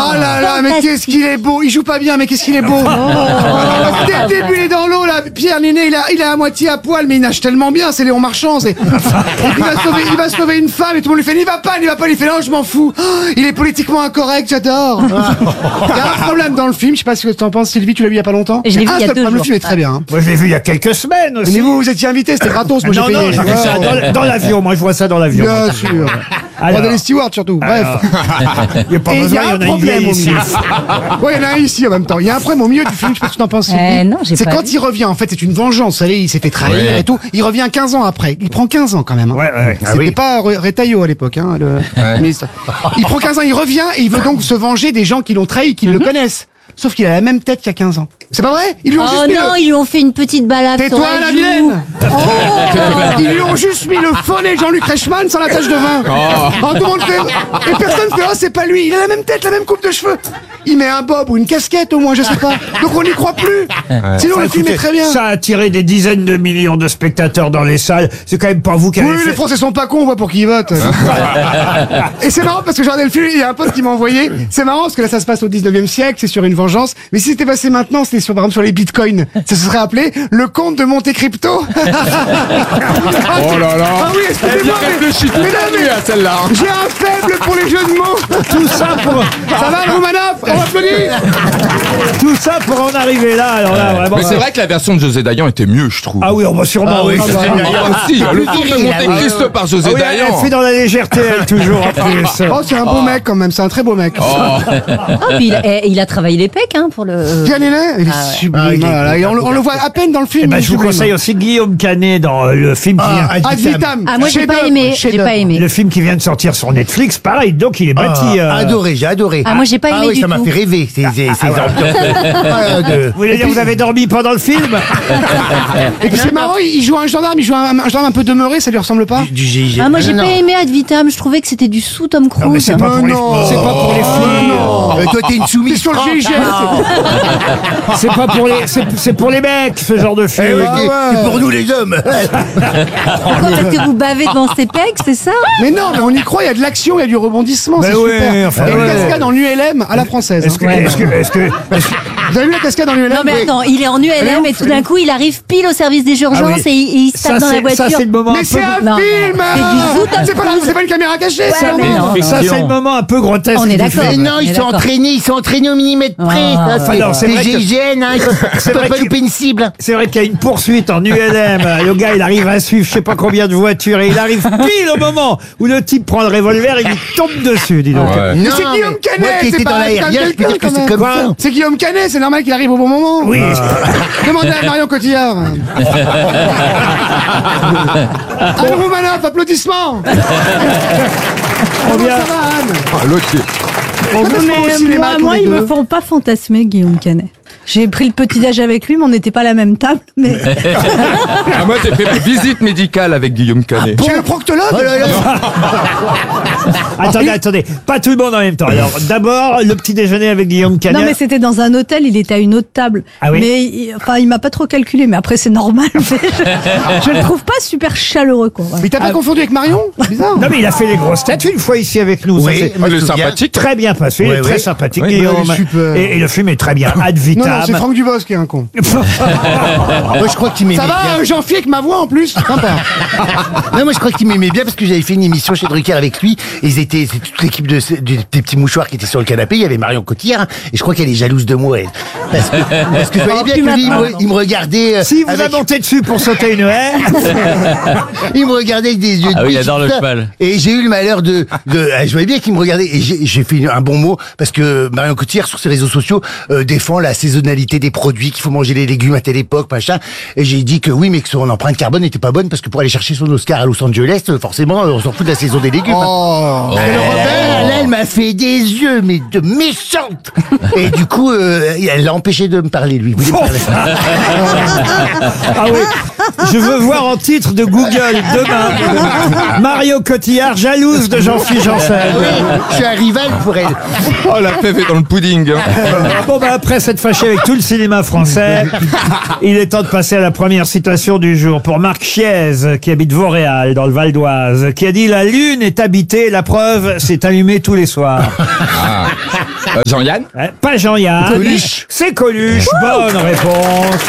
Oh là là, mais qu'est-ce qu'il est beau. Il joue pas bien, mais qu'est-ce qu'il est beau. Dès le début, il est dans l'eau, là. Pierre Ninet, il est à moitié à poil, mais il nage tellement bien. C'est Léon Marchand. Il va sauver une femme et tout le monde lui fait, n'y va pas. Il fait, non, je m'en fous. Oh, il est politiquement incorrect, j'adore. Il y a un problème dans le film. Je sais pas ce que t'en penses, Sylvie. Tu l'as vu il y a pas longtemps? Je l'ai vu il y a 2 jours. Le film est très bien. Moi, je l'ai vu il y a quelques semaines aussi. Mais vous étiez invité, c'était gratos. Moi, j'ai payé. Non, j'ai vu ça dans l'avion. Moi, je vois ça dans l'avion. Bien sûr. Regardez les stewards surtout. Bref. Il n'y a pas besoin, il y en a une vieille ici. Ouais, il y en a un ici en même temps. Il y a un problème au milieu du film, je sais pas ce que tu en penses. Non, j'ai c'est pas quand vu. il revient, en fait, c'est une vengeance. Vous savez, il s'est fait trahir et tout. Il revient 15 ans après. Il prend 15 ans quand même. Hein. Ouais. C'était pas Retailleau à l'époque, hein, le ministre. Il prend 15 ans, il revient et il veut donc se venger des gens qui l'ont trahi, qui le connaissent. Sauf qu'il a la même tête qu'il y a 15 ans. C'est pas vrai? Ils lui ont juste mis ils lui ont fait une petite balade. Tais-toi, la vilaine! Ils lui ont juste mis le faux nez de Jean-Luc Reichmann sans la tache de vin. Tout le monde fait... Et personne fait, c'est pas lui. Il a la même tête, la même coupe de cheveux. Il met un bob ou une casquette au moins, je sais pas. Donc on n'y croit plus. Sinon le film est très bien. Ça a attiré des dizaines de millions de spectateurs dans les salles. C'est quand même pas vous qui avez Oui, fait... les Français sont pas cons, on voit pour qui ils votent. Et c'est marrant parce que j'ai regardé le film, il y a un pote qui m'a envoyé. C'est marrant parce que là ça se passe au 19e siècle, c'est sur une vengeance. Mais si c'était passé maintenant, c'était sur, par exemple sur les bitcoins. Ça se serait appelé le comte de Monte Crypto. Oh là là. Ah oui, excusez-moi. Mais à celle-là. j'ai un faible pour les jeux de mots. Tout ça pour... Ça va, Romanov? On applaudit. Tout ça pour en arriver là. Alors là, vraiment... Mais c'est vrai que la version de José Dayan était mieux, je trouve. Ah oui, on va sûrement... Ah oui, aussi. Le tour de Monte Cristo par José Elle Dayan. fait dans la légèreté, elle, toujours, en plus. Oh, c'est un beau mec quand même, c'est un très beau mec. Puis il a travaillé les pecs pour le... Pierre Ninet, il est sublime. Voilà, et on le voit à peine dans le film. Eh ben, je vous sublime. conseille aussi Guillaume Canet dans le film qui vient... Ad vitam. Ah, moi j'ai pas aimé. J'ai pas aimé. Le film qui vient de sortir sur Netflix, pareil, donc il est bâti... Adoré, j'ai adoré. Ah, moi j'ai pas aimé oui, du ça m'a tout. fait rêver, ces Vous voulez dire vous avez dormi pendant le film? Et puis c'est marrant, il joue un gendarme, un gendarme un peu demeuré, ça lui ressemble pas? du GIGN. Ah, moi j'ai pas aimé Ad Vitam. Je trouvais que c'était du sous Tom Cruise. Non, mais c'est pas pour les... C'est pas pour les filles. Toi, t'es une T'es soumise. sur le GIGN. C'est pas pour les... C'est pour les mecs, ce genre de film. C'est pour nous les hommes. Parce que vous bavez devant ses pecs, c'est ça? Mais non, mais on y croit, il y a de l'action, il y a du rebondissement, c'est ouais, super. enfin, Il y a une ouais. cascade en ULM à la française. Est-ce que... Vous avez vu la cascade en ULM? Non mais attends, il est en ULM et tout d'un coup il arrive pile au service des urgences et il se tape dans la voiture. Ça, c'est le moment Mais un c'est peu... un Non, film! c'est du zoo, Tom C'est pas une caméra cachée, c'est un mais film. non. Ça, c'est le moment un peu grotesque. On est du d'accord. film. Mais non, ils sont entraînés au millimètre près. Ah. Ça, Alors, c'est c'est vrai que- GIGN, hein. Ils vrai peuvent pas que- louper une cible. C'est vrai qu'il y a une poursuite en ULM. Le gars, il arrive à suivre je sais pas combien de voitures et il arrive pile au moment où le type prend le revolver et il lui tombe dessus, dis donc. Ouais. Mais c'est Guillaume Canet, Moi qui c'est étais pas dans un l'aérien, je peux dire que quelqu'un, c'est quand comme même. ça. C'est Guillaume Canet, c'est normal qu'il arrive au bon moment. Oui. Demandez à Marion Cotillard. Anne Romanoff, applaudissements. Comment ça va, Anne? L'autre, On se fait au cinéma tous Moi, les ils me deux. font pas fantasmer, Guillaume Canet. J'ai pris le petit-déj avec lui, mais on n'était pas à la même table. Mais Ah, moi, j'ai fait visite médicale avec Guillaume Canet. Chez le proctologue? Oh là là. Attendez. Pas tout le monde en même temps. Alors, d'abord, le petit déjeuner avec Guillaume Canet. non, mais c'était dans un hôtel. Il était à une autre table. Ah oui. Mais il m'a pas trop calculé. Mais après, c'est normal. Mais je le trouve pas super chaleureux, quoi. Ouais. Mais t'as pas confondu avec Marion? C'est bizarre. Non, mais il a fait les grosses têtes une fois ici avec nous. Ça Oui. s'est Oh, le sympathique. très bien passé. Il est très sympathique, Oui, Guillaume. il est super. Et le film est très bien. Ad Non, vitam. non, c'est Franck Dubos qui est un con. Moi, je crois qu'il m'aimait Ça va, bien. Jean-Philippe avec ma voix en plus? Sympa. Non, moi, je crois qu'il m'aimait bien parce que j'avais fait une émission chez Drucker avec lui. C'est toute l'équipe des petits mouchoirs qui étaient sur le canapé. Il y avait Marion Cotillard. Hein, et je crois qu'elle est jalouse de moi. Elle. Parce que je voyais bien que lui, il me regardait. Si vous avec- a monté dessus pour sauter une haie. Il me regardait avec des yeux de Ah oui, il biche, adore tout le ça. cheval. Et j'ai eu le malheur je voyais bien qu'il me regardait. Et j'ai fait un bon mot parce que Marion Cotillard, sur ses réseaux sociaux, défend la saisonnalité des produits, qu'il faut manger les légumes à telle époque, machin. Et j'ai dit que oui, mais que son empreinte carbone n'était pas bonne parce que pour aller chercher son Oscar à Los Angeles, forcément, on s'en fout de la saison des légumes. Oh. Là, elle m'a fait des yeux, mais de méchante. Et du coup, elle l'a empêché de me parler, lui. Il voulait me parler. Ah oui. Je veux voir en titre de Google demain Mario Cotillard jalouse de Jean-Philippe Janssen. Oui, je suis un rival pour elle. Oh, la fève est dans le pudding. Bon, bah après s'être fâché avec avec tout le cinéma français. Il est temps de passer à la première citation du jour pour Marc Chiez, qui habite Vauréal, dans le Val d'Oise, qui a dit « La lune est habitée, la preuve, c'est allumé tous les soirs. » Jean-Yann. Pas Jean-Yann. Coluche. C'est Coluche. Bonne réponse.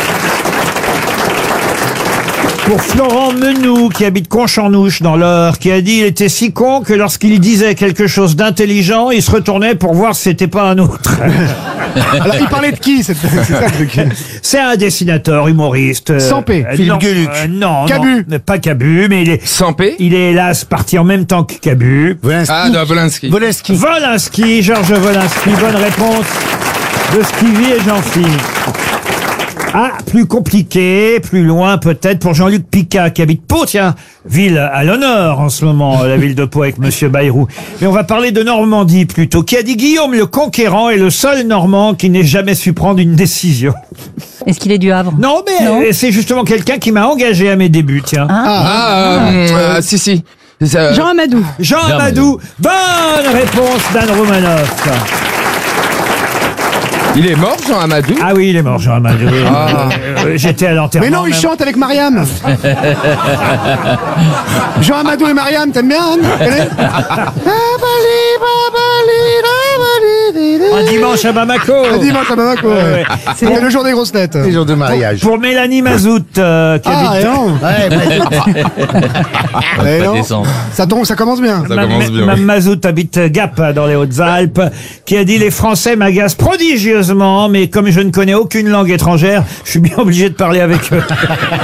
Pour Florent Menou, qui habite Concharnouche dans l'Eure, qui a dit il était si con que lorsqu'il disait quelque chose d'intelligent, il se retournait pour voir si c'était pas un autre. Alors, il parlait de qui c'est ça que C'est un dessinateur, humoriste. Sampé. Philippe non, Gueluc. non, Cabu. non, pas Cabu, mais Sampé. il est hélas parti en même temps que Cabu. Volinsky. Ah, de Volinsky. Volinsky. Volinsky, Georges Volinsky, bonne réponse de Stevie et Jean-Philippe. Ah, plus compliqué, plus loin peut-être pour Jean-Luc Picard qui habite Pau, tiens, ville à l'honneur en ce moment, la ville de Pau avec Monsieur Bayrou. Mais on va parler de Normandie plutôt, qui a dit Guillaume le Conquérant est le seul Normand qui n'ait jamais su prendre une décision. Est-ce qu'il est du Havre? Non, mais c'est justement quelqu'un qui m'a engagé à mes débuts, tiens. Si. Jean Amadou. Jean Amadou, bonne réponse d'Anne Romanoff. Il est mort, Jean Amadou. Ah oui, il est mort, Jean Amadou. J'étais à l'enterrement. Mais non, il même. chante avec Mariam. Jean Amadou et Mariam, t'aimes bien, Anne? Un dimanche à Bamako. Un dimanche à Bamako. Ouais. C'est le jour des grosses têtes. Les jours de mariage. Pour Mélanie Mazout, qui habite... non. Ouais, non. Ça commence bien. Ça commence bien, Mme oui. Mazout habite Gap, dans les Hautes-Alpes, qui a dit « Les Français m'agacent prodigieusement, mais comme je ne connais aucune langue étrangère, je suis bien obligé de parler avec eux. Churchill. »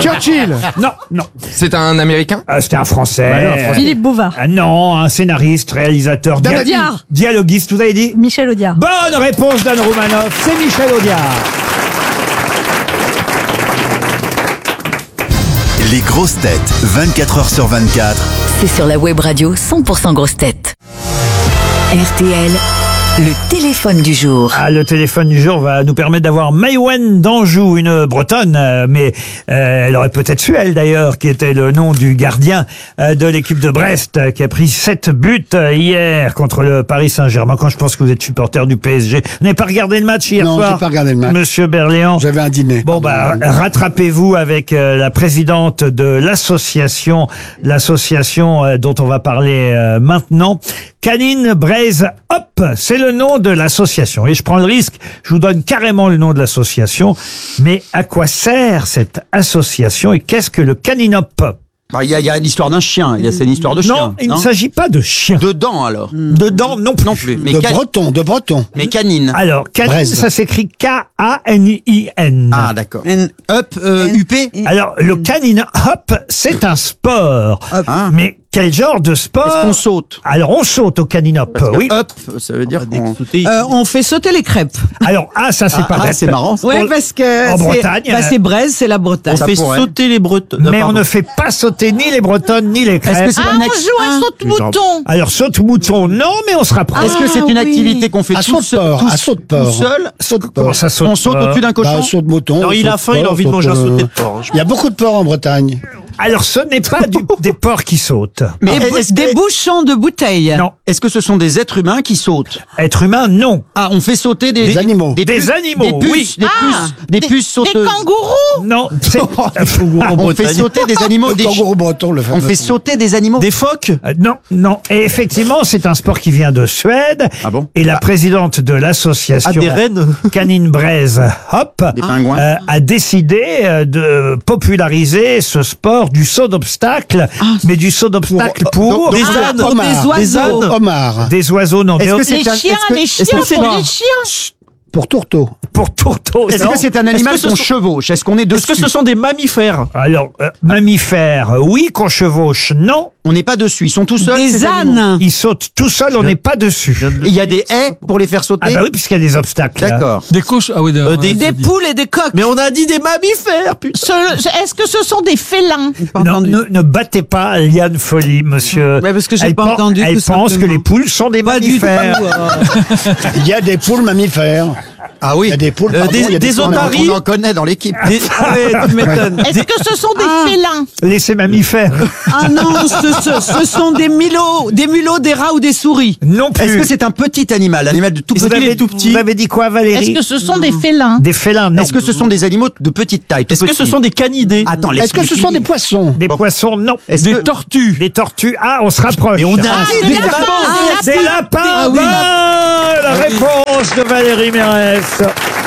Non. C'est un Américain. C'était un Français. Philippe Bouvard. Ah non, un scénariste, réalisateur, Audiard. dialoguiste, vous avez dit? Michel Audiard. Bonne réponse d'Anne Romanoff, c'est Michel Audiard. Les grosses têtes, 24 heures sur 24. C'est sur la web radio 100% grosses têtes. RTL, le téléphone du jour. Ah, le téléphone du jour va nous permettre d'avoir Maïwen d'Anjou, une Bretonne, mais elle aurait peut-être su, elle d'ailleurs, qui était le nom du gardien de l'équipe de Brest, qui a pris 7 buts hier contre le Paris Saint-Germain. Quand je pense que vous êtes supporter du PSG, vous n'avez pas regardé le match hier soir? Non, j'ai pas regardé le match. Monsieur Berléand. J'avais un dîner. Bon, rattrapez-vous avec la présidente de l'association dont on va parler maintenant. Canine Braise Hop, c'est le nom de l'association. Et je prends le risque, je vous donne carrément le nom de l'association. Mais à quoi sert cette association et qu'est-ce que le Canine Hop? Il y a l'histoire d'un chien, c'est une histoire de chien. Non, il ne s'agit pas de chien. De dents alors. De dents non plus. Non plus. Mais De breton. Mais canine. Alors, Canine, Braise. ça s'écrit K-A-N-I-N. Ah d'accord. Up, UP. Alors, le Canine Hop, c'est un sport. Ah. Mais quel genre de sport? Est-ce qu'on saute? Alors, on saute au Canine Hop, Parce que oui. Up, ça veut dire qu'on... On fait sauter les crêpes. Alors, ça, c'est pas bête. c'est marrant. Ouais, parce que En c'est- Bretagne, c'est Braise, c'est la Bretagne. On fait sauter les Bretons. Mais on ne fait pas sauter ni les Bretonnes, ni les crêpes. Est-ce que c'est une un saute-mouton. Alors, saute-mouton, non, mais on se rapproche. Est-ce que c'est une activité qu'on fait À tout saute-port. À saute-port. tout seul? Comment ça saute? On saute au-dessus d'un cochon? Bah, saute mouton. Alors, il a faim, il a envie de manger un sauté de porc. Il y a beaucoup de porcs en Bretagne. Alors, ce n'est pas des porcs qui sautent. Mais Des bouchons de bouteilles. Non. Est-ce que ce sont des êtres humains qui sautent? Être humain, non. Ah, on fait sauter Des animaux. Des animaux, des puces, oui. des puces sauteuses. kangourous. Non, c'est... On fait sauter des animaux. Le kangourou breton le fait. On fait sauter des animaux. Des phoques? Non. Et effectivement, c'est un sport qui vient de Suède. Ah bon? Et la présidente de l'association rennes. Canine Braise Hop Des pingouins. a décidé de populariser ce sport du saut d'obstacle, mais du saut d'obstacle pour Des ânes. Homard. Des oiseaux. Homard. des oiseaux, non. Est-ce que des- c'est Les un- chiens, est-ce que- les est-ce chiens que c'est- sont des chiens. Pour tourteau. pour tourteau. Est-ce non. que c'est un animal Est-ce que qu'on ce sont- chevauche? Est-ce qu'on est dessus? Est-ce que ce sont des mammifères? Alors, mammifères, oui, qu'on chevauche, non. On n'est pas dessus. Ils sont tout seuls. Des ces animaux. ânes. Ils sautent tout seuls, on n'est pas dessus. Et il y a des haies pour les faire sauter? Ah bah oui, puisqu'il y a des obstacles. hein. D'accord. Des couches. Ah oui, Des poules et des coqs. Mais on a dit des mammifères, putain. Est-ce que ce sont des félins? Non, ne battez pas Liane Folie, monsieur. Ouais, parce que j'ai Elle pas pen- entendu, Elle tout pense que simplement. les poules sont des Pas du tout. mammifères. Il y a des poules mammifères. Ah oui. Il y a des poules, pardon, il y a des poules. otaries. On en connaît dans l'équipe. Ah ouais, tu m'étonnes. Est-ce que ce sont des félins? Laissez mammifères. Ah non, ce sont des mulots, des rats ou des souris. Non plus. Est-ce que c'est un petit animal de tout vous petit avez, et tout petit? Vous avez dit quoi, Valérie? Est-ce que ce sont des félins? Des félins, non. Est-ce que ce sont des animaux de petite taille? Est-ce que ce sont des canidés? Attends, Est-ce que ce sont des poissons? Des poissons, non. Des tortues? Des tortues, ah, on se rapproche. Et on a des lapins. Des lapins. Ah oui. La réponse de Valérie Mérès.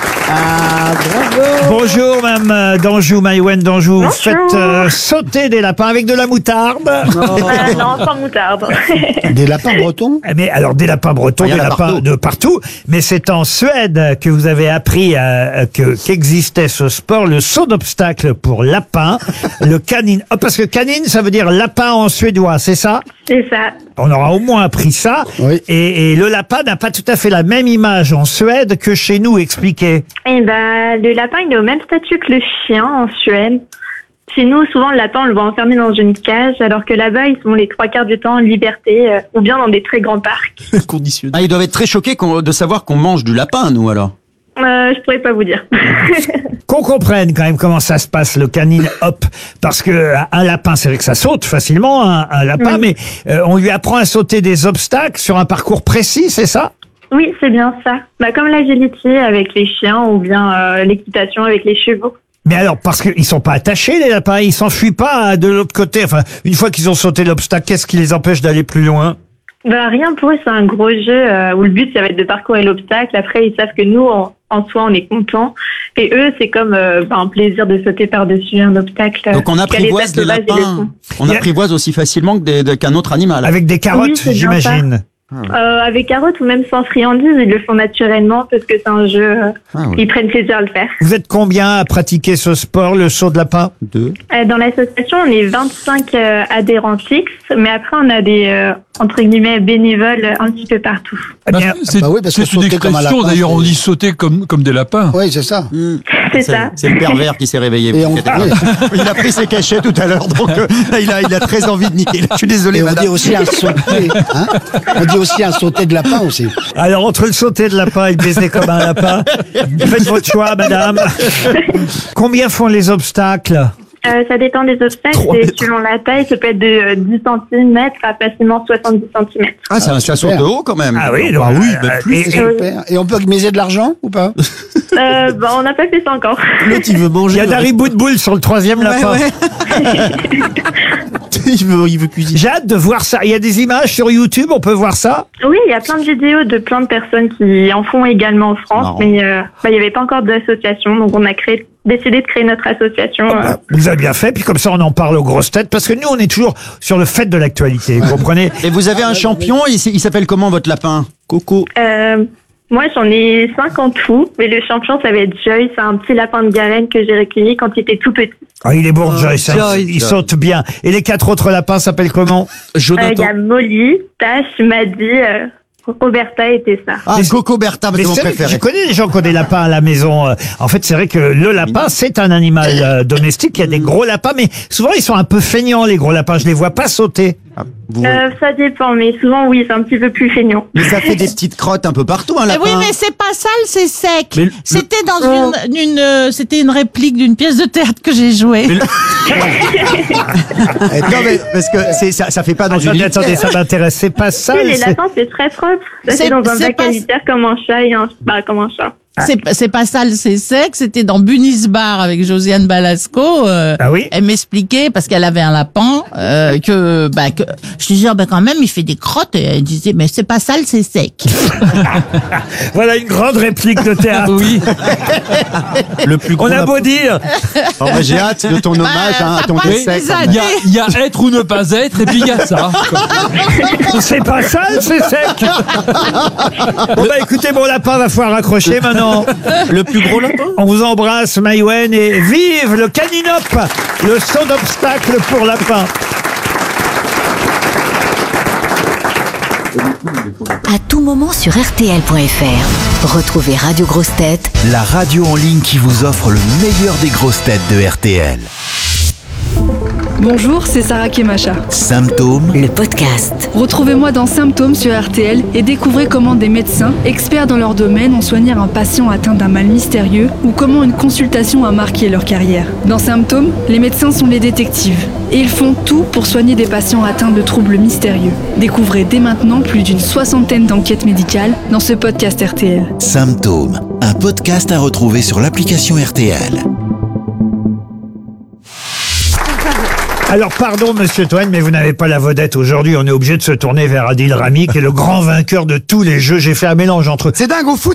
Ah, bravo. Bonjour, Mme d'Anjou, Maïwenn d'Anjou. Vous faites sauter des lapins avec de la moutarde. Non, sans moutarde. Des lapins bretons? Mais alors, des lapins bretons, Il y en des a lapins partout. de partout. Mais c'est en Suède que vous avez appris qu'existait ce sport, le saut d'obstacle pour lapin, le canine. Oh, parce que canine, ça veut dire lapin en suédois, c'est ça? C'est ça. On aura au moins appris ça. Oui. Et le lapin n'a pas tout à fait la même image en Suède que chez nous, expliquez. Et le lapin, il est au même statut que le chien en Suède. Chez nous, souvent, le lapin, on le voit enfermé dans une cage, alors que là-bas, ils sont les 3/4 du temps en liberté, ou bien dans des très grands parcs. Conditionné. Ah, ils doivent être très choqués de savoir qu'on mange du lapin, nous, alors. Je pourrais pas vous dire. Qu'on comprenne quand même comment ça se passe, le canine hop. Parce que un lapin, c'est vrai que ça saute facilement, un lapin, mais on lui apprend à sauter des obstacles sur un parcours précis, c'est ça? Oui, c'est bien ça. Comme l'agility avec les chiens, ou bien l'équitation avec les chevaux. Mais alors, parce qu'ils sont pas attachés, les lapins, ils s'enfuient pas de l'autre côté. Enfin, une fois qu'ils ont sauté l'obstacle, qu'est-ce qui les empêche d'aller plus loin? Rien pour eux, c'est un gros jeu où le but, ça va être de parcourir l'obstacle. Après, ils savent que nous, en soi, on est contents. Et eux, c'est comme un plaisir de sauter par-dessus un obstacle. Donc on apprivoise les lapins. On apprivoise aussi facilement qu'un autre animal. Avec des carottes, Oui, c'est bien j'imagine. Avec carottes ou même sans friandises, ils le font naturellement parce que c'est un jeu, ils prennent plaisir à le faire. Vous êtes combien à pratiquer ce sport, le saut de lapin? 2. Dans l'association, on est 25 adhérents fixes, mais après on a des, entre guillemets, bénévoles un petit peu partout. C'est oui, parce que c'est une sauter comme un expression, lapin, d'ailleurs, c'est- on dit sauter comme des lapins. Oui, c'est ça. C'est ça. C'est le pervers qui s'est réveillé. Et on- Il a pris ses cachets tout à l'heure, donc là, il a très envie de niquer. Je suis désolé, Et on madame. dit aussi un sauté. Hein, on dit aussi un sauté de lapin aussi. Alors, entre le sauter de lapin et le baiser comme un lapin, faites votre choix, madame. Combien font les obstacles? Ça dépend des obstacles, et selon la taille, ça peut être de 10 cm à facilement 70 cm. Ah, ça saute haut quand même. Ah oui, Bah oui, et- c'est super. Et on peut miser de l'argent ou pas? On n'a pas fait ça encore. L'autre, il veut il manger. y a Dari Boudboul sur le troisième lapin. il veut cuisiner. J'ai hâte de voir ça. Il y a des images sur YouTube, on peut voir ça? Oui, il y a plein de vidéos de plein de personnes qui en font également en France, Marrant. mais il n'y avait pas encore d'association, donc on a décidé de créer notre association. Vous avez bien fait, puis comme ça on en parle aux grosses têtes, parce que nous on est toujours sur le fait de l'actualité, vous comprenez? Et vous avez un champion, il s'appelle comment votre lapin? Coco. Moi, j'en ai 5 en tout, mais le champion, ça va être Joy. C'est un petit lapin de Garenne que j'ai recueilli quand il était tout petit. Ah, il est bon, Joyce, hein, Joyce. il saute bien. Et les 4 autres lapins s'appellent comment? Il y a Molly, Tash, Maddy, Roberta et Tessa. Ah, Coco Bertha, Mais c'est mon c'est vrai que préféré. je connais des gens qui ont des lapins à la maison. En fait, c'est vrai que le lapin, c'est un animal domestique. Il y a des gros lapins, mais souvent ils sont un peu feignants, les gros lapins. Je les vois pas sauter. Ça dépend, mais souvent, oui, c'est un petit peu plus feignant. Mais ça fait des petites crottes un peu partout, un Mais lapin. oui, mais c'est pas sale, c'est sec. Mais C'était dans c'était une réplique d'une pièce de théâtre que j'ai jouée. Non, mais parce que ça fait pas dans une Attendez, ça m'intéresse. C'est pas ça. Oui, les lapins, c'est très propre. Ça, c'est dans un c'est bac pas- à litière comme un chat et comme un chat. C'est pas sale, c'est sec. C'était dans Bunis Bar avec Josiane Balasco. Ah oui? Elle m'expliquait parce qu'elle avait un lapin que je disais quand même il fait des crottes et elle disait mais c'est pas sale, c'est sec. Voilà une grande réplique de théâtre. Oui. Le plus gros On a lapin. beau dire. Oh, bah, j'ai hâte de ton hommage à ton ça décès. passe quand des même. Il y a être ou ne pas être, et puis il y a ça. C'est pas ça, c'est sec. Bon bah écoutez, mon lapin va falloir raccrocher maintenant. Le plus gros lapin. On vous embrasse, Maïwenn, et vive le caninop, le saut d'obstacle pour lapin. À tout moment sur RTL.fr. Retrouvez Radio Grosses Têtes, La radio en ligne qui vous offre le meilleur des grosses têtes de RTL. Bonjour, c'est Sarah Kemacha. Symptômes, Le podcast. Retrouvez-moi dans Symptômes sur RTL et découvrez comment des médecins, experts dans leur domaine, ont soigné un patient atteint d'un mal mystérieux ou comment une consultation a marqué leur carrière. Dans Symptômes, les médecins sont les détectives et ils font tout pour soigner des patients atteints de troubles mystérieux. Découvrez dès maintenant plus d'une 60aine d'enquêtes médicales dans ce podcast RTL. Symptômes, un podcast à retrouver sur l'application RTL. Alors pardon Monsieur Toen, mais vous n'avez pas la vedette aujourd'hui. On est obligé de se tourner vers Adil Rami, qui est le grand vainqueur de tous les jeux. J'ai fait un mélange entre... C'est dingue, au foot,